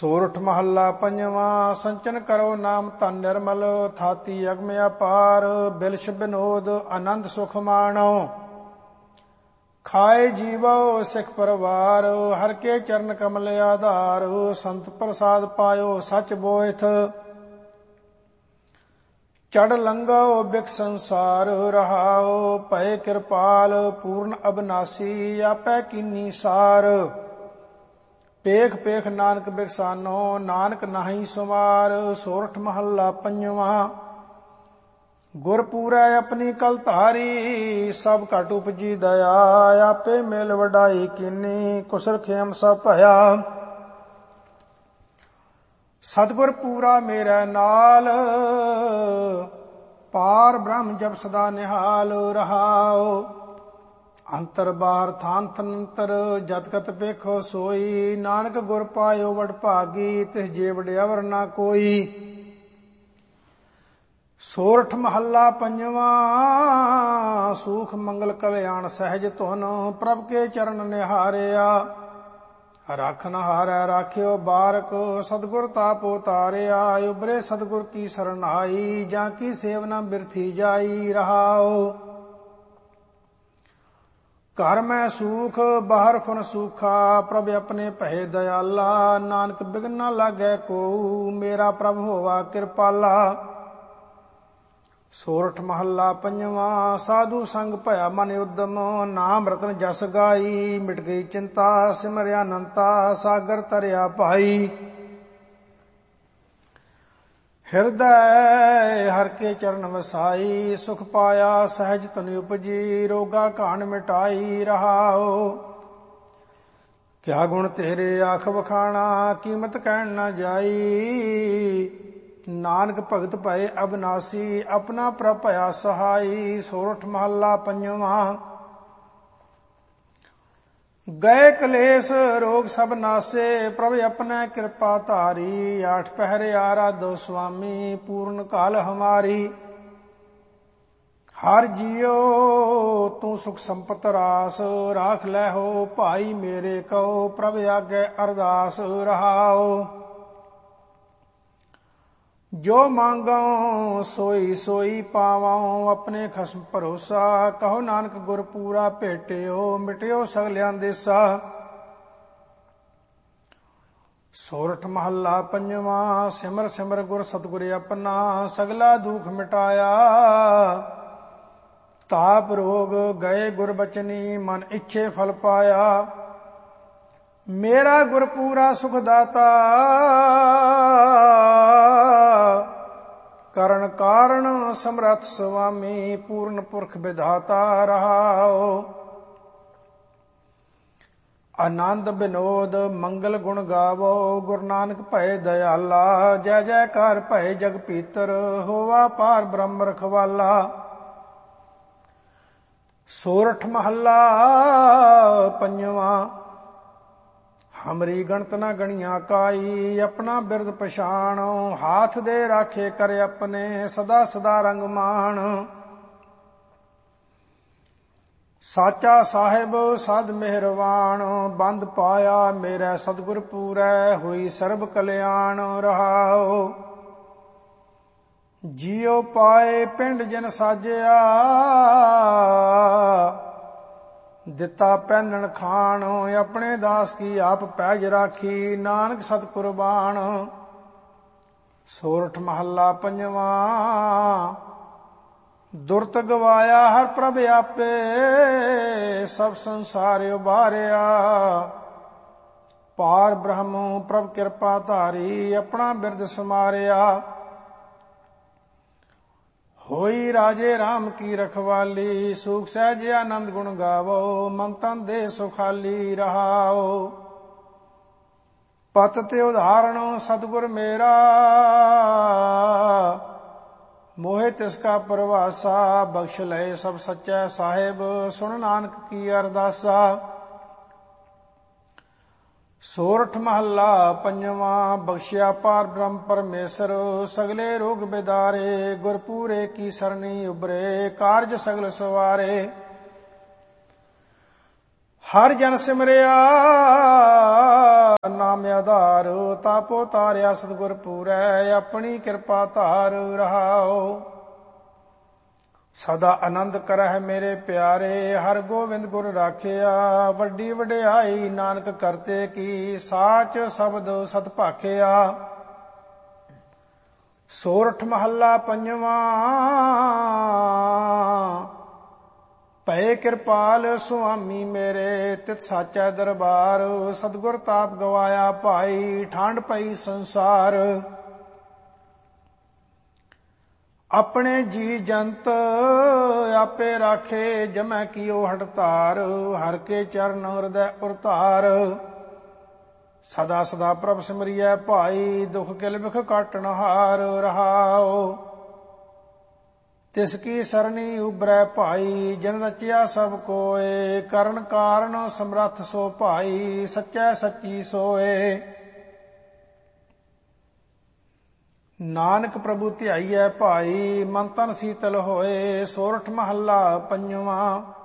ਸੋਰਠ ਮਹੱਲਾ ਪੰਜਵਾਂ। ਸੰਚਨ ਕਰੋ ਨਾਮ ਧਨ ਨਿਰਮਲ, ਥਾਤੀ ਅਗਮ ਅਪਾਰ। ਬਿਲਸ਼ ਬਿਨੋਦ ਆਨੰਦ ਸੁਖ ਮਾਣੋ, ਖਾਏ ਜੀਵੋ ਸਿੱਖ ਪਰਵਾਰ। ਹਰ ਕੇ ਚਰਨ ਕਮਲ ਆਧਾਰ, ਸੰਤ ਪ੍ਰਸਾਦ ਪਾਇਓ ਸਚ ਬੋਇਥ। ਚੜ ਲੰਘੋ ਬਿਕ ਸੰਸਾਰ, ਰਹਾਓ ਭਏ ਕਿਰਪਾਲ। ਪੂਰਨ ਅਬਨਾਸੀ ਆਪੈ ਕੀਨੀ ਸਾਰ, ਪੇਖ ਪੇਖ ਨਾਨਕ ਬਿਕਸਾਨੋ। ਨਾਨਕ ਨਾਹੀ ਸੁਮਾਰ। ਸੋਰਠ ਮਹੱਲਾ ਪੰਜਵਾਂ। ਗੁਰ ਪੂਰੈ ਆਪਣੀ ਕਲ ਧਾਰੀ, ਸਭ ਘਟ ਉਪਜੀ ਦਇਆ। ਆਪੇ ਮਿਲ ਵਡਾਈ ਕੀਨੀ, ਕੁਸਲ ਖੇਮ ਸਭ ਭਇਆ। ਸਤਿਗੁਰ ਪੂਰਾ ਮੇਰੇ ਨਾਲ, ਪਾਰ ਬ੍ਰਹਮ ਜਪ ਸਦਾ ਨਿਹਾਲ। ਰਹਾਓ ਅੰਤਰ ਬਾਹਰ ਥਾਨ ਥਨੰਤਰ, ਜਤ ਕਤ ਵੇਖੋ ਸੋਈ। ਨਾਨਕ ਗੁਰ ਪਾਇਓ ਵਡ ਭਾਗੀ, ਤਿਸ ਜੇ ਵਡਿਆਵਰ ਨਾ ਕੋਈ। ਸੋਰਠ ਮਹੱਲਾ ਪੰਜਵਾਂ। ਸੂਖ ਮੰਗਲ ਕਲਿਆਣ ਸਹਿਜ ਧੁਨ, ਪ੍ਰਭ ਕੇ ਚਰਨ ਨਿਹਾਰਿਆ। ਰਾਖਨ ਹਾਰੈ ਰਾਖਿਓ ਬਾਰਕ, ਸਤਿਗੁਰ ਤਾਪ ਉਤਾਰਿਆ। ਉਬਰੇ ਸਤਿਗੁਰ ਕੀ ਸਰਨਾਈ, ਜਾਂ ਕੀ ਸੇਵਨਾ ਬਿਰਥੀ ਜਾਈ। ਰਹਾਓ ਘਰ ਮੈਂ ਸੂਖ ਬਾਹਰ ਫੁਨ ਸੂਖਾ, ਪ੍ਰਭ ਆਪਣੇ ਭਏ ਦਇਆਲਾ। ਨਾਨਕ ਬਿਘਨ ਨਾ ਲਾਗੈ ਕੋ, ਮੇਰਾ ਪ੍ਰਭ ਹੋਵਾ ਕਿਰਪਾਲਾ। ਸੋਰਠ ਮਹੱਲਾ ਪੰਜਵਾਂ। ਸਾਧੂ ਸੰਗ ਭਇਆ ਮਨ ਉਦਮ, ਨਾਮ ਰਤਨ ਜਸ ਗਾਈ। ਮਿਟ ਗਈ ਚਿੰਤਾ ਸਿਮਰਿਆ ਅਨੰਤਾ, ਸਾਗਰ ਤਰਿਆ ਭਾਈ। ਹਿਰਦੈ ਹਰ ਕੇ ਚਰਨ ਵਸਾਈ, ਸੁਖ ਪਾਇਆ ਸਹਿਜ ਤਨ ਉਪਜੀ। ਰੋਗਾ ਘਾਣ ਮਿਟਾਈ। ਰਹਾਓ ਕਿਆ ਗੁਣ ਤੇਰੇ ਆਖ ਵਖਾਣਾ, ਕੀਮਤ ਕਹਿਣ ਨਾ ਜਾਈ। ਨਾਨਕ ਭਗਤ ਭਏ ਅਬਨਾਸੀ, ਆਪਣਾ ਪ੍ਰਭ ਭਇਆ ਸਹਾਈ। ਸੋਰਠ ਮਹੱਲਾ ਪੰਜਵਾਂ। ਗਏ ਕਲੇਸ਼ ਰੋਗ ਸਭ ਨਾਸੇ, ਪ੍ਰਭ ਆਪਣੇ ਕਿਰਪਾ ਧਾਰੀ। ਆਠ ਪਹਿਰੇ ਆਰਾਧੋ ਸੁਆਮੀ, ਪੂਰਨ ਕਾਲ ਹਮਾਰੀ। ਹਰ ਜੀਓ ਤੂੰ ਸੁਖ ਸੰਪਤ ਰਾਸ, ਰਾਖ ਲੈ ਹੋ ਭਾਈ ਮੇਰੇ ਕਉ। ਪ੍ਰਭ ਆਗੇ ਅਰਦਾਸ। ਰਹਾਓ ਜੋ ਮੰਗੋ ਸੋਈ ਸੋਈ ਪਾਵਾਂ, ਆਪਣੇ ਖਸਮ ਭਰੋਸਾ। ਕਹੋ ਨਾਨਕ ਗੁਰ ਪੂਰਾ ਭੇਟਿਓ, ਮਿਟਿਓ ਸਗਲਿਆਂ ਦੇਸਾ। ਸੋਰਠ ਮਹੱਲਾ ਪੰਜਵਾਂ। ਸਿਮਰ ਸਿਮਰ ਗੁਰ ਸਤਿਗੁਰ ਆਪਣਾ, ਸਗਲਾ ਦੁਖ ਮਿਟਾਇਆ। ਤਾਪ ਰੋਗ ਗਏ ਗੁਰ ਬਚਨੀ, ਮਨ ਇੱਛੇ ਫਲ ਪਾਇਆ। ਮੇਰਾ ਗੁਰ ਪੂਰਾ ਸੁਖ ਦਾਤਾ, ਕਰਨ ਕਾਰਨ ਸਮਰੱਥ ਸੁਆਮੀ। ਪੂਰਨ ਪੁਰਖ ਵਿਧਾਤਾ। ਰਹਾਓ ਆਨੰਦ ਬਿਨੋਦ ਮੰਗਲ ਗੁਣ ਗਾਵੋ, ਗੁਰੂ ਨਾਨਕ ਭਏ ਦਇਆਲਾ। ਜੈ ਜੈਕਾਰ ਭਏ ਜਗ ਪੀਤਰ, ਹੋਵਾ ਪਾਰ ਬ੍ਰਹਮ ਰਖਵਾਲਾ। ਸੋਰਠ ਮਹੱਲਾ ਪੰਜਵਾਂ। ਹਮਰੀ ਗਣਤ ਨਾ ਗਣੀਆਂ ਕਾਈ, ਆਪਣਾ ਬਿਰਦ ਪਛਾਣੋ। ਹਾਥ ਦੇ ਰਾਖੇ ਕਰ ਆਪਣੇ, ਸਦਾ ਸਦਾ ਰੰਗ ਮਾਣ। ਸਾਚਾ ਸਾਹਿਬ ਸਦ ਮਿਹਰਵਾਨ, ਬੰਦ ਪਾਇਆ ਮੇਰੇ ਸਤਿਗੁਰ ਪੂਰੈ। ਹੋਈ ਸਰਬ ਕਲਿਆਣ। ਰਹਾਓ ਜੀਉ ਪਾਏ ਪਿੰਡ ਜਿਨ ਸਾਜਿਆ, ਦਿੱਤਾ ਪਹਿਨਣ ਖਾਣ। ਆਪਣੇ ਦਾਸ ਕੀ ਆਪ ਪੈਜ ਰਾਖੀ, ਨਾਨਕ ਸਤ ਕੁਰਬਾਨ। ਸੋਰਠ ਮਹੱਲਾ ਪੰਜਵਾਂ। ਦੁਰਤ ਗਵਾਇਆ ਹਰ ਪ੍ਰਭ ਆਪੇ, ਸਭ ਸੰਸਾਰ ਉਬਾਰਿਆ। ਪਾਰ ਬ੍ਰਹਮ ਪ੍ਰਭ ਕਿਰਪਾ ਧਾਰੀ, ਆਪਣਾ ਬਿਰਦ ਸਮਾਰਿਆ। ਹੋਈ ਰਾਜੇ ਰਾਮ ਕੀ ਰਖਵਾਲੀ, ਸੂਖ ਸਹਿਜ ਆਨੰਦ ਗੁਣ ਗਾਵੋ। ਮਨ ਤਨ ਦੇ ਸੁਖਾਲੀ। ਰਹਾਓ ਪਤ ਤੇ ਉਦਾਹਰਣ ਸਤਿਗੁਰ ਮੇਰਾ, ਮੋਹਿ ਤਿਸ ਕਾ ਪਰਵਾਸਾ। ਬਖਸ਼ ਲਏ ਸਭ ਸੱਚੈ ਸਾਹਿਬ, ਸੁਣ ਨਾਨਕ ਕੀ ਅਰਦਾਸਾ। ਸੋਰਠ ਮਹੱਲਾ ਪੰਜਵਾਂ। ਬਖਸ਼ਿਆ ਪਾਰ ਬ੍ਰਹਮ ਪਰਮੇਸ਼ਰ, ਸਗਲੇ ਰੋਗ ਬਿਦਾਰੇ। ਗੁਰ ਪੂਰੇ ਕੀ ਸਰਣੀ ਉਬਰੇ, ਕਾਰਜ ਸਗਲ ਸਵਾਰੇ। ਹਰ ਜਨ ਸਿਮਰਿਆ ਨਾਮ ਆਧਾਰ, ਤਾਪੋ ਤਾਰਿਆ ਸਤਿਗੁਰ ਪੂਰੈ, ਆਪਣੀ ਕਿਰਪਾ ਧਾਰ ਰਹਾਓ। ਸਦਾ ਆਨੰਦ ਕਰਹਿ ਮੇਰੇ ਪਿਆਰੇ, ਹਰਿ ਗੋਬਿੰਦ ਗੁਰ ਰਾਖਿਆ। ਵੱਡੀ ਵਡਿਆਈ ਨਾਨਕ ਕਰਤੇ ਕੀ, ਸਾਚ ਸ਼ਬਦ ਸਤ ਭਾਖਿਆ। ਸੋਰਠ ਮਹੱਲਾ ਪੰਜਵਾਂ। ਭਏ ਕਿਰਪਾਲ ਸੁਆਮੀ ਮੇਰੇ, ਤਿਤ ਸਾਚੈ ਦਰਬਾਰ। ਸਤਿਗੁਰ ਤਾਪ ਗਵਾਇਆ ਭਾਈ, ਠੰਡ ਪਈ ਸੰਸਾਰ। ਆਪਣੇ ਜੀ ਜੰਤ ਆਪੇ ਰਾਖੇ, ਜਮੈ ਕੀਓ ਹਠਤਾਰ। ਹਰਿ ਕੇ ਚਰਨ ਹਿਰਦੈ ਉਰਤਾਰ। ਸਦਾ ਸਦਾ ਪ੍ਰਭ ਸਿਮਰਿਐ ਭਾਈ, ਦੁਖ ਕਿਲ ਬਿਖ ਕਾਟਣ ਹਾਰ ਰਹਾਓ। ਤਿਸ ਕੀ ਸਰਣੀ ਉਬਰੈ ਭਾਈ, ਜਿਨ ਰਚਿਆ ਸਭ ਕੋਏ। ਕਰਨ ਕਾਰਨ ਸਮਰੱਥ ਸੋ ਭਾਈ, ਸੱਚੈ ਸੱਚੀ ਸੋਏ। ਨਾਨਕ ਪ੍ਰਭੂ ਧਿਆਈਐ ਭਾਈ, ਮਨ ਤਨ ਸੀਤਲ ਹੋਏ। ਸੋਰਠ ਮਹੱਲਾ ਪੰਜਵਾਂ।